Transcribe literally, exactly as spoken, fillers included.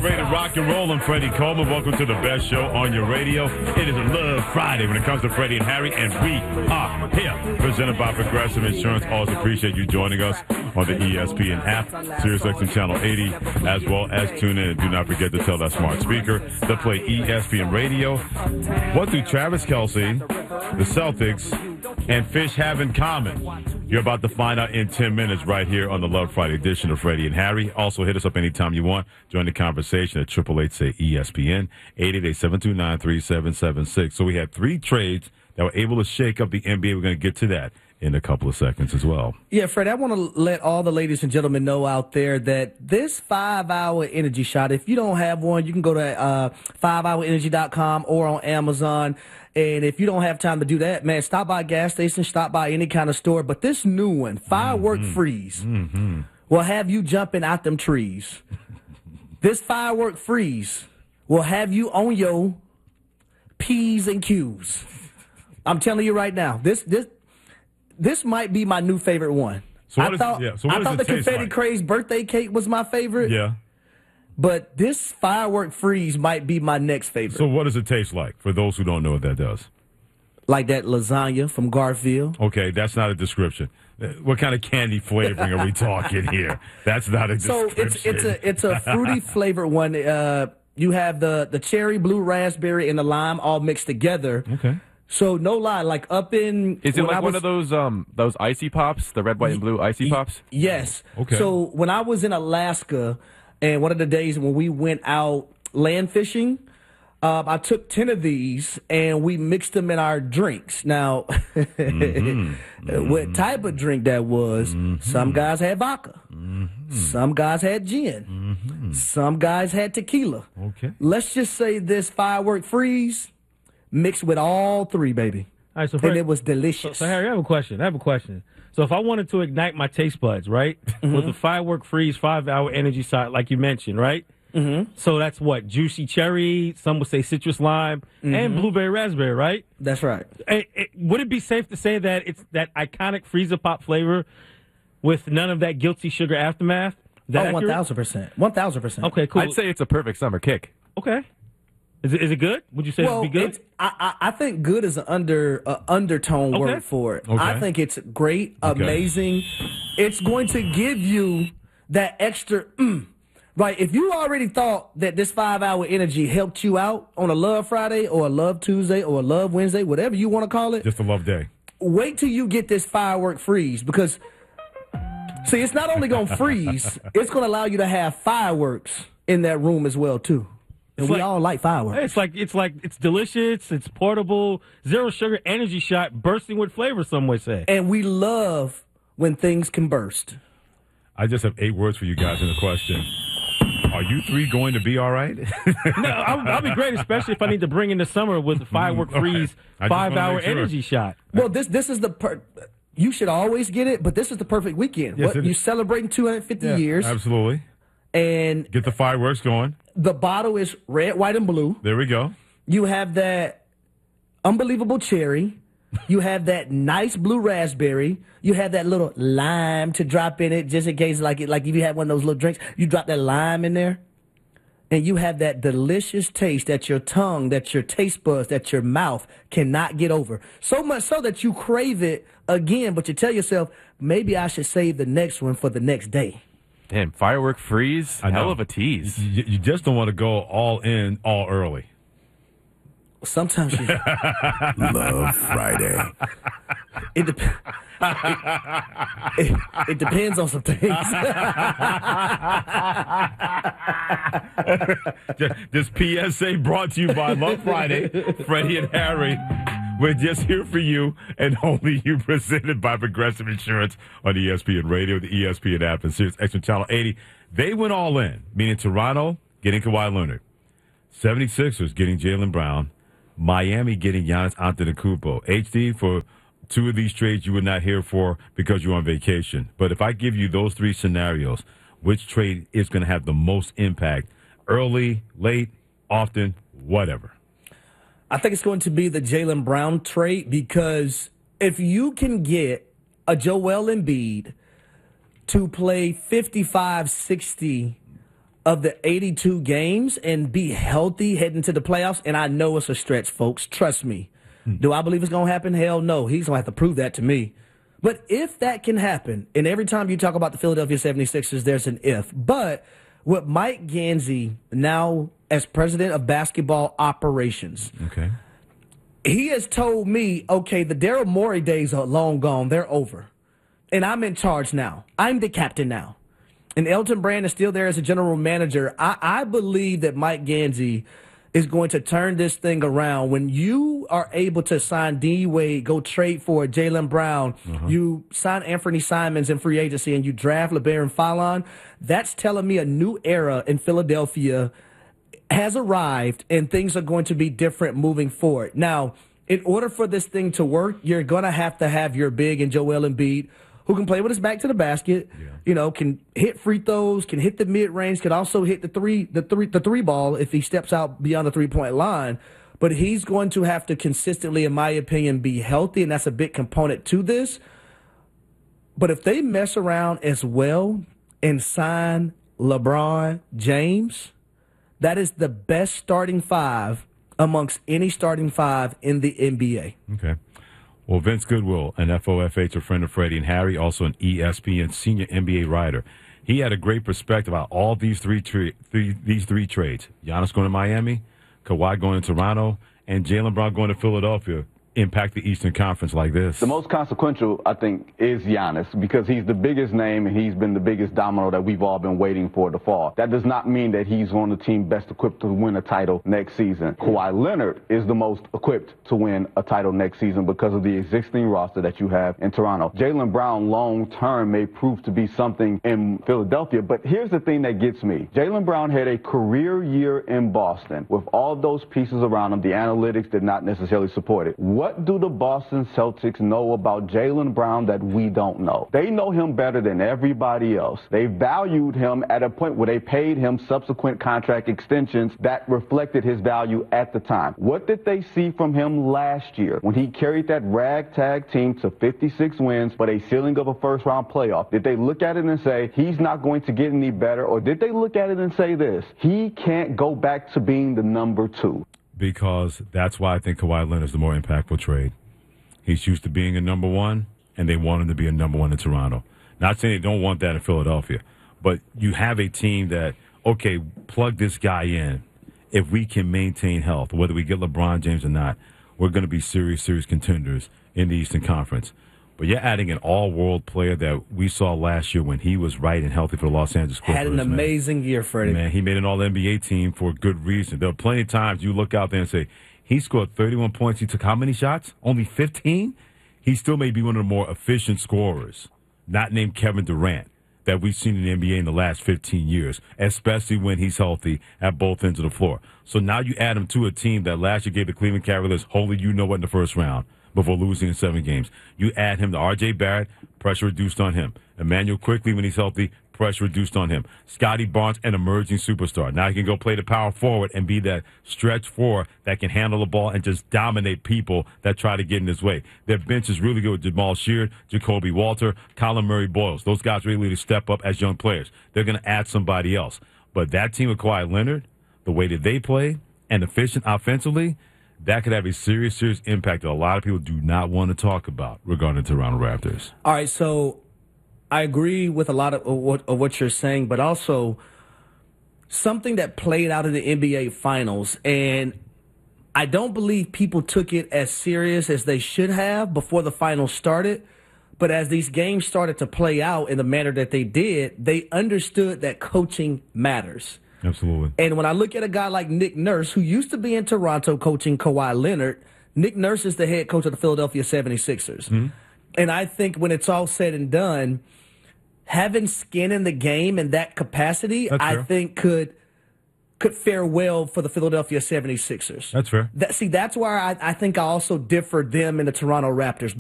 I'm ready to rock and roll. I'm Freddie Coleman. Welcome to the best show on your radio. It is a Love Friday when it comes to Freddie and Harry, and we are here. Presented by Progressive Insurance. Always appreciate you joining us on the E S P N app, SiriusXM Channel eighty, as well as tune in. And do not forget to tell that smart speaker to play E S P N Radio. What do Travis Kelce, the Celtics, and Fish have in common? You're about to find out in ten minutes right here on the Love Friday edition of Freddie and Harry. Also, hit us up anytime you want. Join the conversation at eight eight eight, say E S P N, eight eight eight, seven two nine, three seven seven six. So we had three trades that were able to shake up the N B A. We're going to get to that in a couple of seconds as well. Yeah, Fred, I want to let all the ladies and gentlemen know out there that this five-hour energy shot, if you don't have one, you can go to uh, five hour energy dot com or on Amazon. And if you don't have time to do that, man, stop by a gas station, stop by any kind of store. But this new one, Firework mm-hmm. Freeze, mm-hmm. will have you jumping out them trees. This Firework Freeze will have you on your P's and Q's. I'm telling you right now, this this this might be my new favorite one. So what I is, thought, yeah, so what I thought the Confetti like? Craze birthday cake was my favorite. Yeah. But this Firework Freeze might be my next favorite. So what does it taste like for those who don't know what that does? Like that lasagna from Garfield. Okay, that's not a description. What kind of candy flavoring are we talking here? That's not a description. So it's it's a it's a fruity flavored one. Uh, you have the the cherry, blue raspberry, and the lime all mixed together. Okay. So no lie, like up in is it like was, one of those um those icy pops, the red, white, and blue icy pops? Yes. Okay. So when I was in Alaska, and one of the days when we went out land fishing, uh, I took ten of these and we mixed them in our drinks. Now, mm-hmm. what type of drink that was? Mm-hmm. Some guys had vodka. Mm-hmm. Some guys had gin. Mm-hmm. Some guys had tequila. Okay. Let's just say this Firework Freeze mixed with all three, baby. All right, so and it was delicious. So, so, Harry, I have a question. I have a question. So if I wanted to ignite my taste buds, right, mm-hmm. with the Firework Freeze five-hour energy shot, like you mentioned, right? Mm-hmm. So that's what? Juicy cherry, some would say citrus lime, mm-hmm. and blueberry raspberry, right? That's right. It, it, would it be safe to say that it's that iconic freezer pop flavor with none of that guilty sugar aftermath? Is that oh, one thousand percent. one thousand percent. Okay, cool. I'd say it's a perfect summer kick. Okay. Is it, is it good? Would you say well, it would be good? It's, I, I, I think good is an under uh, undertone okay. word for it. Okay. I think it's great, okay. amazing. It's going to give you that extra, mm, right? If you already thought that this five-hour energy helped you out on a Love Friday or a Love Tuesday or a Love Wednesday, whatever you want to call it. Just a love day. Wait till you get this Firework Freeze because, see, it's not only going to freeze, it's going to allow you to have fireworks in that room as well, too. And It's we like, all like fireworks. It's like it's like it's delicious. It's portable, zero sugar energy shot, bursting with flavor. Some would say. And we love when things can burst. I just have eight words for you guys in the question. Are you three going to be all right? No, I'll, I'll be great, especially if I need to bring in the summer with the Firework Freeze right. five-hour sure. energy shot. Well, this this is the per- you should always get it, but this is the perfect weekend. Yes, what, it you're is. celebrating two hundred fifty Yeah, years, absolutely. and Get the fireworks going. the bottle is red, white, and blue. There we go. You have that unbelievable cherry. You have that nice blue raspberry. You have that little lime to drop in it, just in case, like it, like if you had one of those little drinks, you drop that lime in there, and you have that delicious taste that your tongue, that your taste buds, that your mouth cannot get over. So much so that you crave it again, but you tell yourself, maybe I should save the next one for the next day. Damn, Firework Freeze, I know. hell of a tease. You, you just don't want to go all in, all early. Sometimes you Love Friday. It, dep- it, it, it depends on some things. This P S A brought to you by Love Friday, Freddie and Harry. We're just here for you and only you, presented by Progressive Insurance on E S P N Radio, the E S P N app, and SiriusXM Channel eighty. They went all in, meaning Toronto getting Kawhi Leonard, seventy-sixers getting Jaylen Brown, Miami getting Giannis Antetokounmpo. H D, for two of these trades you were not here for because you're on vacation. But if I give you those three scenarios, which trade is going to have the most impact? Early, late, often, whatever. I think it's going to be the Jaylen Brown trade because if you can get a Joel Embiid to play fifty-five, sixty of the eighty-two games and be healthy heading to the playoffs. And I know it's a stretch, folks. Trust me. Hmm. Do I believe it's going to happen? Hell no. He's going to have to prove that to me. But if that can happen, and every time you talk about the Philadelphia seventy-sixers, there's an if. But with Mike Gansey now as president of basketball operations, okay, he has told me, okay, the Daryl Morey days are long gone. They're over. And I'm in charge now. I'm the captain now. And Elton Brand is still there as a general manager. I, I believe that Mike Gansey is going to turn this thing around. When you are able to sign D. Wade, go trade for Jaylen Brown, uh-huh. you sign Anthony Simons in free agency, and you draft LeBaron Fallon, that's telling me a new era in Philadelphia has arrived, and things are going to be different moving forward. Now, in order for this thing to work, you're going to have to have your big and Joel Embiid, who can play with his back to the basket, yeah. you know, can hit free throws, can hit the mid-range, can also hit the three, the three, the three ball if he steps out beyond the three-point line. But he's going to have to consistently, in my opinion, be healthy, and that's a big component to this. But if they mess around as well and sign LeBron James, that is the best starting five amongst any starting five in the N B A. Okay. Well, Vince Goodwill, an F O F H, a friend of Freddie and Harry, also an E S P N senior N B A writer. He had a great perspective about all these three, tra- three these three trades. Giannis going to Miami, Kawhi going to Toronto, and Jaylen Brown going to Philadelphia impact the Eastern Conference like this? The most consequential, I think, is Giannis, because he's the biggest name and he's been the biggest domino that we've all been waiting for to fall. That does not mean that he's on the team best equipped to win a title next season. Kawhi Leonard is the most equipped to win a title next season because of the existing roster that you have in Toronto. Jaylen Brown long-term may prove to be something in Philadelphia, but here's the thing that gets me. Jaylen Brown had a career year in Boston with all those pieces around him. The analytics did not necessarily support it. What do the Boston Celtics know about Jaylen Brown that we don't know? They know him better than everybody else. They valued him at a point where they paid him subsequent contract extensions that reflected his value at the time. What did they see from him last year when he carried that ragtag team to fifty-six wins but a ceiling of a first-round playoff? Did they look at it and say, he's not going to get any better? Or did they look at it and say this, he can't go back to being the number two? Because that's why I think Kawhi Leonard is the more impactful trade. He's used to being a number one, and they want him to be a number one in Toronto. Not saying they don't want that in Philadelphia, but you have a team that, okay, plug this guy in. If we can maintain health, whether we get LeBron James or not, we're going to be serious, serious contenders in the Eastern Conference. But you're adding an all-world player that we saw last year when he was right and healthy for the Los Angeles Clippers. Had an amazing man. year, Freddie. Man, he made an all N B A team for a good reason. There are plenty of times you look out there and say, he scored thirty-one points. He took how many shots? Only fifteen? He still may be one of the more efficient scorers, not named Kevin Durant, that we've seen in the N B A in the last fifteen years, especially when he's healthy at both ends of the floor. So now you add him to a team that last year gave the Cleveland Cavaliers holy you know what in the first round before losing in seven games. You add him to R J Barrett, pressure reduced on him. Emmanuel Quickley, when he's healthy, pressure reduced on him. Scotty Barnes, an emerging superstar. Now he can go play the power forward and be that stretch four that can handle the ball and just dominate people that try to get in his way. Their bench is really good with Jamal Sheard, Jacoby Walter, Colin Murray-Boyles. Those guys really need to step up as young players. They're going to add somebody else. But that team with Kawhi Leonard, the way that they play, and efficient offensively, that could have a serious, serious impact that a lot of people do not want to talk about regarding the Toronto Raptors. All right, so I agree with a lot of what, of what you're saying, but also something that played out in the N B A Finals, and I don't believe people took it as serious as they should have before the finals started. But as these games started to play out in the manner that they did, they understood that coaching matters. Absolutely. And when I look at a guy like Nick Nurse, who used to be in Toronto coaching Kawhi Leonard, Nick Nurse is the head coach of the Philadelphia seventy-sixers. Mm-hmm. And I think when it's all said and done, having skin in the game in that capacity, That's I fair. think could could fare well for the Philadelphia seventy-sixers. That's fair. That, see, that's where I, I think I also differ them and the Toronto Raptors.